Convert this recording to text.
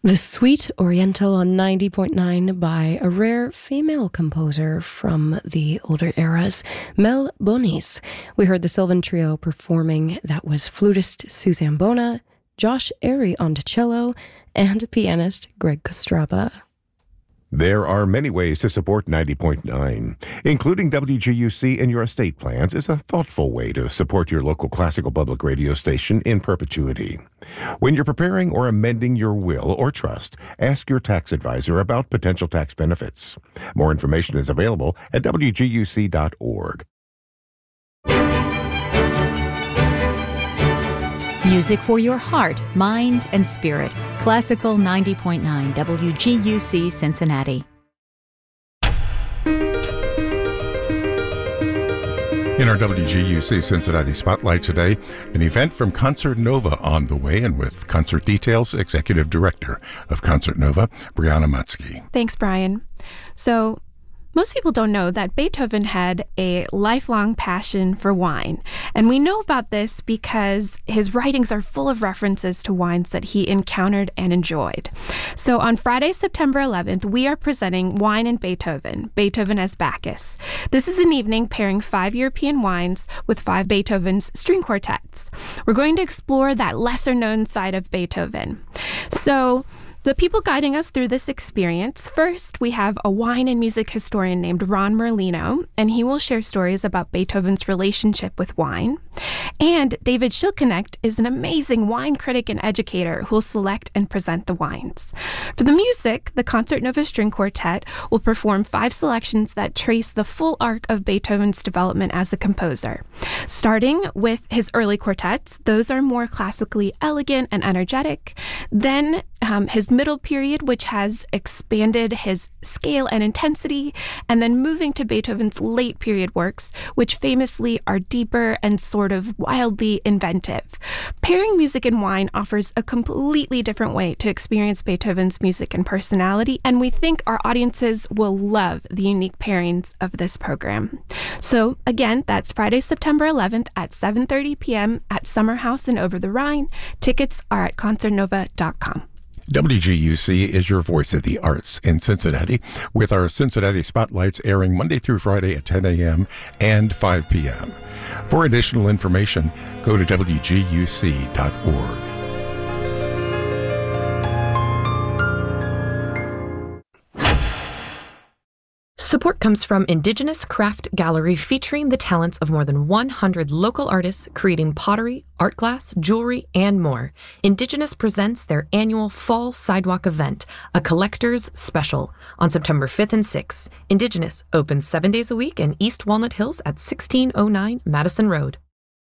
The Suite Oriental on 90.9 by a rare female composer from the older eras, Mel Bonis. We heard the Sylvan Trio performing. That was flutist Suzanne Bona, Josh Airy on cello, and pianist Greg Kostraba. There are many ways to support 90.9. Including WGUC in your estate plans is a thoughtful way to support your local classical public radio station in perpetuity. When you're preparing or amending your will or trust, ask your tax advisor about potential tax benefits. More information is available at WGUC.org. Music for your heart, mind, and spirit. Classical 90.9 WGUC Cincinnati. In our WGUC Cincinnati Spotlight today, an event from Concert Nova on the way, and with concert details, Executive Director of Concert Nova, Brianna Mutsky. Thanks, Brian. So, most people don't know that Beethoven had a lifelong passion for wine. And we know about this because his writings are full of references to wines that he encountered and enjoyed. So on Friday, September 11th, we are presenting Wine and Beethoven, Beethoven as Bacchus. This is an evening pairing 5 European wines with 5 Beethoven's string quartets. We're going to explore that lesser-known side of Beethoven. So, the people guiding us through this experience, first, we have a wine and music historian named Ron Merlino, and he will share stories about Beethoven's relationship with wine. And David Schilknecht is an amazing wine critic and educator who will select and present the wines. For the music, the Concert Nova String Quartet will perform 5 selections that trace the full arc of Beethoven's development as a composer. Starting with his early quartets, those are more classically elegant and energetic. Then his middle period, which has expanded his scale and intensity, and then moving to Beethoven's late period works, which famously are deeper and sort of wildly inventive. Pairing music and wine offers a completely different way to experience Beethoven's music and personality, and we think our audiences will love the unique pairings of this program. So again, that's Friday, September 11th at 7:30 p.m. at Summer House in Over the Rhine. Tickets are at concertnova.com. WGUC is your voice of the arts in Cincinnati, with our Cincinnati Spotlights airing Monday through Friday at 10 a.m. and 5 p.m. For additional information, go to WGUC.org. Support comes from Indigenous Craft Gallery, featuring the talents of more than 100 local artists creating pottery, art glass, jewelry, and more. Indigenous presents their annual Fall Sidewalk event, a collector's special, on September 5th and 6th. Indigenous opens 7 days a week in East Walnut Hills at 1609 Madison Road.